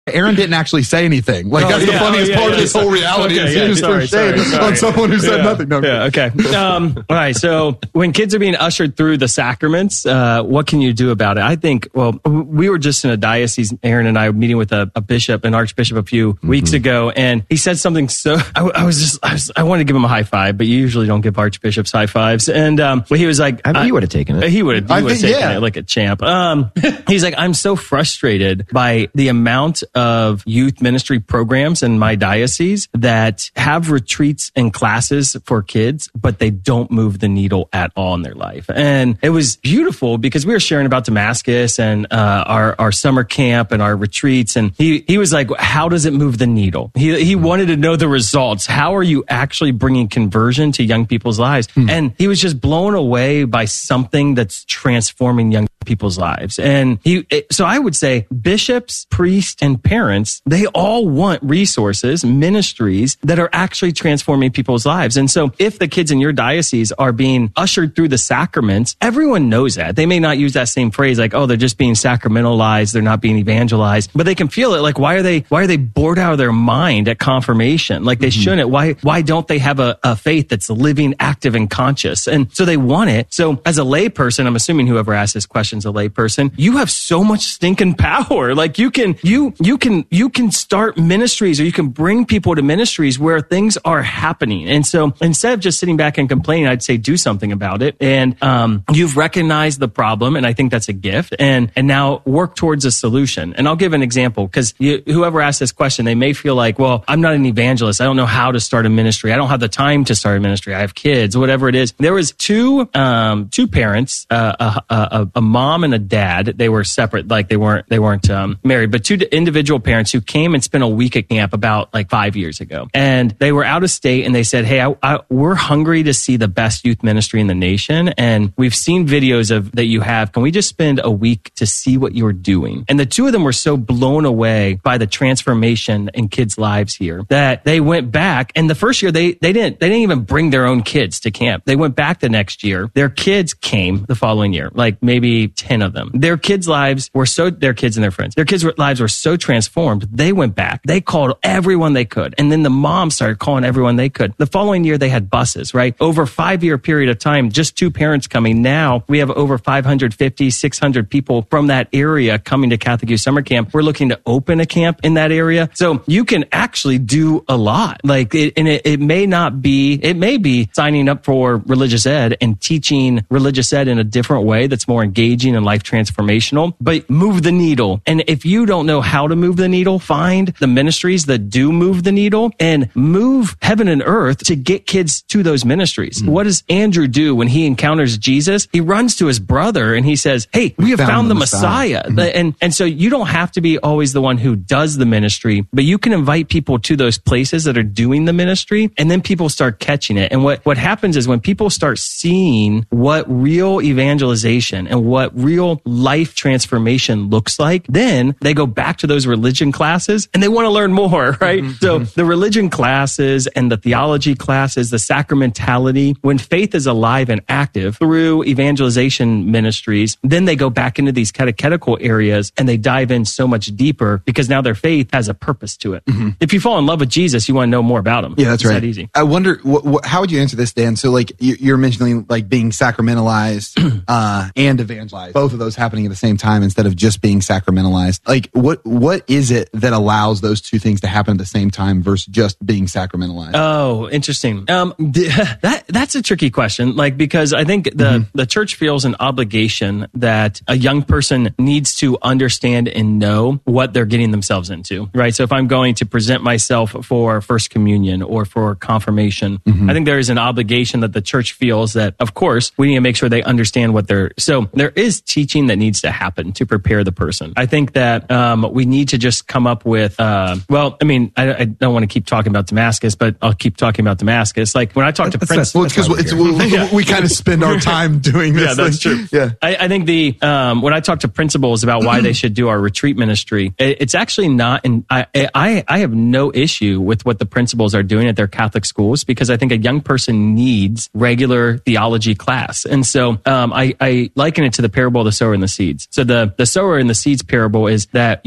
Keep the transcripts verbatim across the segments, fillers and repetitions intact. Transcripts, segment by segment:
Aaron didn't actually say anything. Like, oh, that's yeah, the funniest oh, yeah, part yeah, of this yeah. whole reality okay, is yeah, he was sorry, shade sorry, sorry. on someone who said yeah. nothing. No, yeah, okay. Um, all right, so when kids are being ushered through the sacraments, uh, what can you do about it? I think, well, we were just in a diocese, Aaron and I were meeting with a, a bishop, an archbishop a few mm-hmm. weeks ago, and he said something so, I, I was just, I, was, I wanted to give him a high five, but you usually don't give archbishops high fives. And um, well, he was like, I mean, he would have taken it. He would have taken yeah. it like a champ. Um, he's like, I'm so frustrated by the amount of youth ministry programs in my diocese that have retreats and classes for kids, but they don't move the needle at all in their life. And it was beautiful because we were sharing about Damascus and uh, our, our summer camp and our retreats. And he, he was like, how does it move the needle? He, he wanted to know the results. How are you actually bringing conversion to young people's lives? Hmm. And he was just blown away by something that's transforming young people's lives. And he, so I would say bishops, priests, and parents, they all want resources, ministries that are actually transforming people's lives. And so if the kids in your diocese are being ushered through the sacraments, everyone knows that. They may not use that same phrase like, oh, they're just being sacramentalized, they're not being evangelized, but they can feel it like, why are they, why are they bored out of their mind at confirmation? Like they mm-hmm. shouldn't. Why, why don't they have a, a faith that's living, active, and conscious? And so they want it. So as a lay person, I'm assuming whoever asked this question is a lay person, you have so much stinking power. Like you can, you, you can, you can start ministries, or you can bring people to ministries where things are happening. And so instead of just sitting back and complaining, I'd say do something about it. And um, you've recognized the problem, and I think that's a gift. And and now work towards a solution. And I'll give an example because whoever asked this question, they may feel like, well, I'm not an evangelist. I don't know how to start a ministry. I don't have the time to start a ministry. I have kids, whatever it is. There was two um, two parents, uh, a, a, a mom and a dad. They were separate, like they weren't they weren't um, married, but two individual parents who came and spent a week at camp about like five years ago. And they were out of state, and they said, hey, I, I, we're hungry to see the best youth ministry in the nation. And we've seen videos of that you have. Can we just spend a week to see what you're doing? And the two of them were so blown away by the transformation in kids' lives here that they went back. And the first year they, they didn't, they didn't even bring their own kids to camp. They went back the next year. Their kids came the following year, like maybe ten of them. Their kids' lives were so, their kids and their friends, their kids' lives were so transformed. They went back. They called everyone they could. And then the mom started calling everyone they could. The following year, they had buses, right? Over a five year period of time, just two parents coming. Now we have over five hundred fifty, six hundred people from that area coming to Catholic Youth Summer Camp. We're looking to open a camp in that area. So you can actually do a lot. Like, it, and it, it may not be, it may be signing up for religious ed and teaching religious ed in a different way that's more engaging and life transformational, but move the needle. And if you don't know how to move the needle, find the ministries that do move the needle and move heaven and earth to get kids to those ministries. Mm. What does Andrew do when he encounters Jesus? He runs to his brother and he says, hey, we have found, found the Messiah. Messiah. Mm-hmm. And, and so you don't have to be always the one who does the ministry, but you can invite people to those places that are doing the ministry, and then people start catching it. And what, what happens is when people start seeing what real evangelization and what real life transformation looks like, then they go back to those religion classes and they want to learn more, right? Mm-hmm. So the religion classes and the theology classes, the sacramentality, when faith is alive and active through evangelization ministries, then they go back into these catechetical areas and they dive in so much deeper because now their faith has a purpose to it. Mm-hmm. If you fall in love with Jesus, you want to know more about him. Yeah, that's it's right. That easy. I wonder, wh- wh- how would you answer this, Dan? So like you're mentioning like being sacramentalized uh, and evangelized, both of those happening at the same time instead of just being sacramentalized. Like what what is it that allows those two things to happen at the same time versus just being sacramentalized? Oh, interesting. Um, that that's a tricky question. Like, because I think the, mm-hmm. the church feels an obligation that a young person needs to understand and know what they're getting themselves into, right? So if I'm going to present myself for First Communion or for confirmation, mm-hmm. I think there is an obligation that the church feels that, of course, we need to make sure they understand what they're, so there is teaching that needs to happen to prepare the person. I think that um, we need to just come up with, uh, well, I mean, I, I don't want to keep talking about Damascus, but I'll keep talking about Damascus. Like when I talk to Prince, well, because we, yeah. we kind of spend our time doing this. Yeah, that's true. Yeah, I, I think the um, when I talk to principals about why they should do our retreat ministry, it, it's actually not. And I, I I have no issue with what the principals are doing at their Catholic schools because I think a young person needs regular theology class, and so um, I, I liken it to the parable of the sower and the seeds. So the the sower and the seeds parable is that you you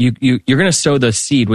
you're going to sow the seed,